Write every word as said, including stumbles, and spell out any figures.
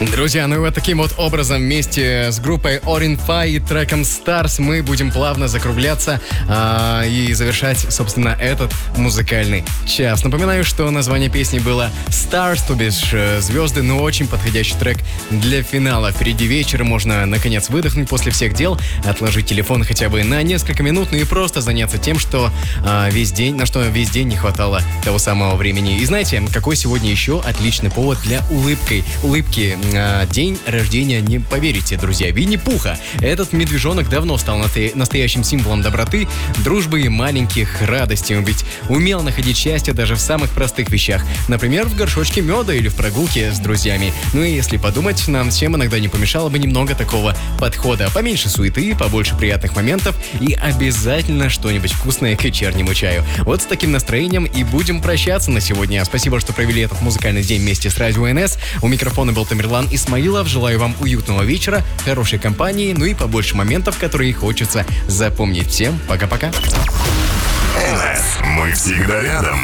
Друзья, ну и вот таким вот образом вместе с группой Orin Five и треком Stars мы будем плавно закругляться а, и завершать, собственно, этот музыкальный час. Напоминаю, что название песни было Stars, то бишь звезды, но очень подходящий трек для финала. Впереди вечер, можно наконец выдохнуть после всех дел, отложить телефон хотя бы на несколько минут, ну и просто заняться тем, что а, весь день, на что весь день не хватало того самого времени. И знаете, какой сегодня еще отличный повод для улыбки, улыбки. День рождения, не поверите, друзья, Винни-Пуха. Этот медвежонок давно стал настоящим символом доброты, дружбы и маленьких радостей. Он ведь умел находить счастье даже в самых простых вещах. Например, в горшочке меда или в прогулке с друзьями. Ну и если подумать, нам всем иногда не помешало бы немного такого подхода. Поменьше суеты, побольше приятных моментов и обязательно что-нибудь вкусное к вечернему чаю. Вот с таким настроением и будем прощаться на сегодня. Спасибо, что провели этот музыкальный день вместе с Радио эн эс. У микрофона был Тамерлан Исмаилов. Желаю вам уютного вечера, хорошей компании, ну и побольше моментов, которые хочется запомнить. Всем пока-пока. эн эс. Мы всегда рядом.